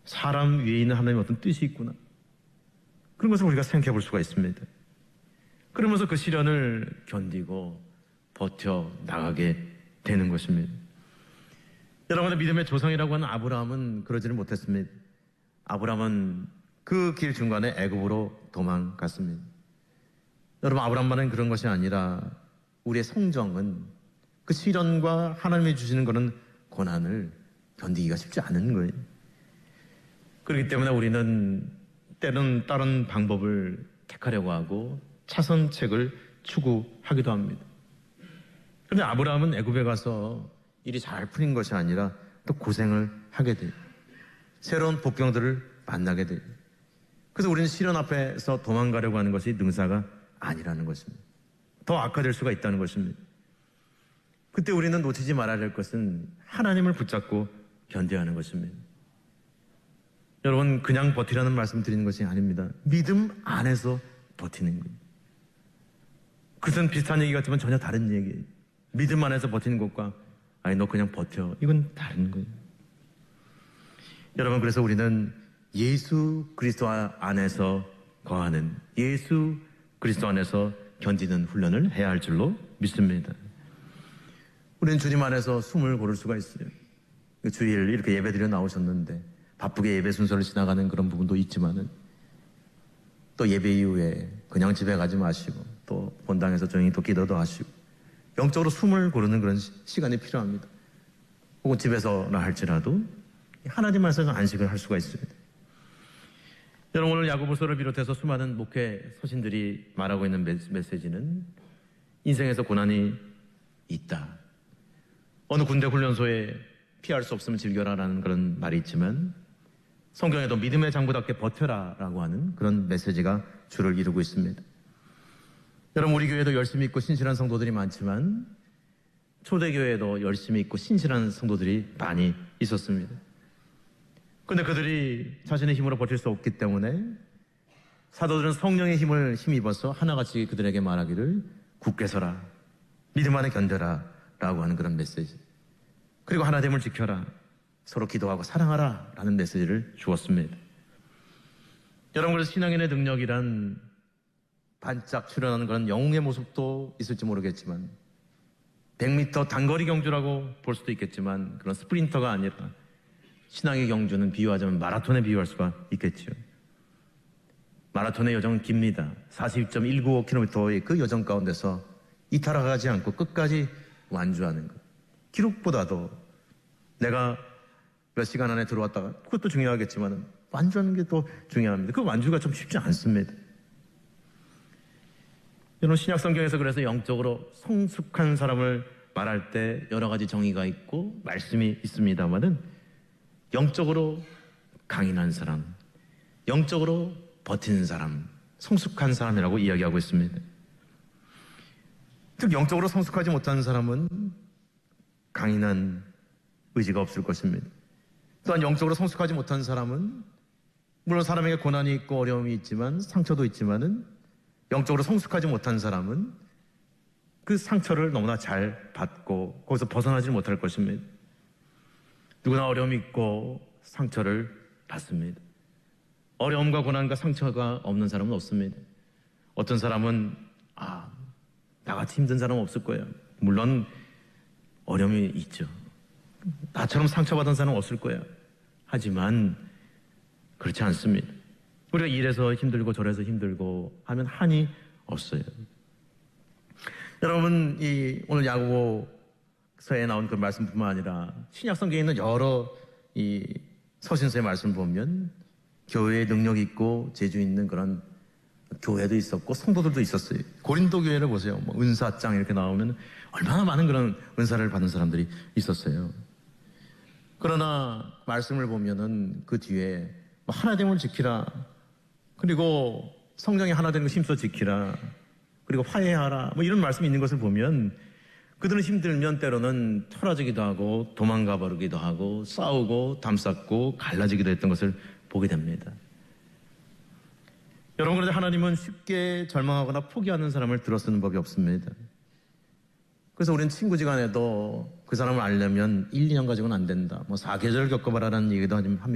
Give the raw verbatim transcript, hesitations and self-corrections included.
사람 위에 있는 하나님의 어떤 뜻이 있구나. 그런 것을 우리가 생각해 볼 수가 있습니다. 그러면서 그 시련을 견디고 버텨 나가게 되는 것입니다. 여러분의 믿음의 조상이라고 하는 아브라함은 그러지를 못했습니다. 아브라함은 그 길 중간에 애굽으로 도망갔습니다. 여러분, 아브라함만은 그런 것이 아니라 우리의 성정은 그 시련과 하나님이 주시는 그런 고난을 견디기가 쉽지 않은 거예요. 그렇기 때문에 우리는 때로는 다른 방법을 택하려고 하고 차선책을 추구하기도 합니다. 그런데 아브라함은 애굽에 가서 일이 잘 풀린 것이 아니라 또 고생을 하게 돼요. 새로운 복병들을 만나게 돼요. 그래서 우리는 시련 앞에서 도망가려고 하는 것이 능사가 아니라는 것입니다. 더 악화될 수가 있다는 것입니다. 그때 우리는 놓치지 말아야 할 것은 하나님을 붙잡고 견뎌야 하는 것입니다. 여러분, 그냥 버티라는 말씀 드리는 것이 아닙니다. 믿음 안에서 버티는 거예요. 그것은 비슷한 얘기 같지만 전혀 다른 얘기예요. 믿음 안에서 버티는 것과 아니 너 그냥 버텨, 이건 다른 거예요. 여러분, 그래서 우리는 예수 그리스도 안에서 거하는, 예수 그리스도 안에서 견디는 훈련을 해야 할 줄로 믿습니다. 우리는 주님 안에서 숨을 고를 수가 있어요. 주일 이렇게 예배드려 나오셨는데 바쁘게 예배 순서를 지나가는 그런 부분도 있지만은 또 예배 이후에 그냥 집에 가지 마시고 또 본당에서 조용히 또 기도도 하시고 영적으로 숨을 고르는 그런 시간이 필요합니다. 혹은 집에서나 할지라도 하나님 안에서 안식을 할 수가 있습니다. 여러분, 오늘 야고보서를 비롯해서 수많은 목회 서신들이 말하고 있는 메시지는 인생에서 고난이 있다. 어느 군대 훈련소에 피할 수 없으면 즐겨라라는 그런 말이 있지만 성경에도 믿음의 장부답게 버텨라라고 하는 그런 메시지가 주를 이루고 있습니다. 여러분, 우리 교회도 열심히 있고 신실한 성도들이 많지만 초대교회에도 열심히 있고 신실한 성도들이 많이 있었습니다. 그런데 그들이 자신의 힘으로 버틸 수 없기 때문에 사도들은 성령의 힘을 힘입어서 하나같이 그들에게 말하기를 굳게 서라, 믿음 안에 견뎌라 라고 하는 그런 메시지, 그리고 하나됨을 지켜라, 서로 기도하고 사랑하라 라는 메시지를 주었습니다. 여러분, 그래서 신앙인의 능력이란 반짝 출현하는 그런 영웅의 모습도 있을지 모르겠지만 백 미터 단거리 경주라고 볼 수도 있겠지만 그런 스프린터가 아니라 신앙의 경주는 비유하자면 마라톤에 비유할 수가 있겠죠. 마라톤의 여정은 깁니다. 사십 점 일구오 킬로미터의 그 여정 가운데서 이탈하지 않고 끝까지 완주하는 것. 기록보다도 내가 몇 시간 안에 들어왔다가 그것도 중요하겠지만 완주하는 게 더 중요합니다. 그 완주가 좀 쉽지 않습니다. 여러분, 신약 성경에서 그래서 영적으로 성숙한 사람을 말할 때 여러 가지 정의가 있고 말씀이 있습니다만은 영적으로 강인한 사람, 영적으로 버티는 사람, 성숙한 사람이라고 이야기하고 있습니다. 즉 영적으로 성숙하지 못한 사람은 강인한 의지가 없을 것입니다. 또한 영적으로 성숙하지 못한 사람은 물론 사람에게 고난이 있고 어려움이 있지만 상처도 있지만은 영적으로 성숙하지 못한 사람은 그 상처를 너무나 잘 받고 거기서 벗어나지 못할 것입니다. 누구나 어려움이 있고 상처를 받습니다. 어려움과 고난과 상처가 없는 사람은 없습니다. 어떤 사람은 아, 나같이 힘든 사람은 없을 거예요. 물론 어려움이 있죠. 나처럼 상처받은 사람은 없을 거예요. 하지만 그렇지 않습니다. 우리가 이래서 힘들고 저래서 힘들고 하면 한이 없어요. 여러분, 이 오늘 야고보서에 나온 그 말씀뿐만 아니라 신약 성경에 있는 여러 이 서신서의 말씀을 보면 교회에 능력 있고 재주 있는 그런 교회도 있었고 성도들도 있었어요. 고린도 교회를 보세요. 뭐 은사장 이렇게 나오면 얼마나 많은 그런 은사를 받은 사람들이 있었어요. 그러나 말씀을 보면은 그 뒤에 하나됨을 지키라, 그리고 성령이 하나 되는 거 힘써 지키라, 그리고 화해하라, 뭐 이런 말씀이 있는 것을 보면 그들은 힘들면 때로는 틀어지기도 하고 도망가 버리기도 하고 싸우고 담쌓고 갈라지기도 했던 것을 보게 됩니다. 여러분, 그런데 하나님은 쉽게 절망하거나 포기하는 사람을 들어쓰는 법이 없습니다. 그래서 우리는 친구지간에도 그 사람을 알려면 일, 이 년 가지고는 안 된다, 뭐 사계절 겪어봐라라는 얘기도 합니다.